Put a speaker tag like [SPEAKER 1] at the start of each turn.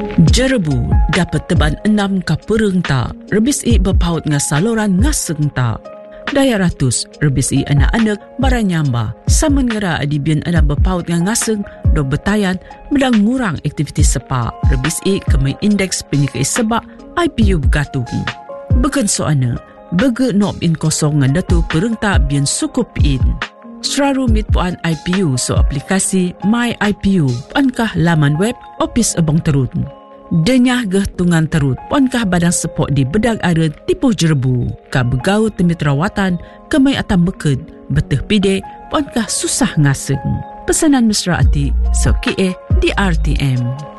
[SPEAKER 1] Jerebu dapat teban 6 ka pereng ta, rebis i berpaut nga saluran ngaseng ta. Daya ratus, rebis i anak-anak baranyamba. Saman ngera adibian anak berpaut nga ngaseng, do betayan, medang ngurang aktivitas sepa. Rebis i kemai indeks penyikai sebak, IPU bergatung. Begen soana, bege nob in kosong ngan datu pereng ta bian sukup in. Serarumit puan IPU so aplikasi My IPU, puankah laman web Opis Abang Terut. Denyah geh tungan terut, puankah badan sepok di bedag aret tipuh Jerebu. Ka begau temit rawatan, kemai atam beked, beteh pide, puankah susah ngaseng. Pesanan mesra ati, so kie di RTM.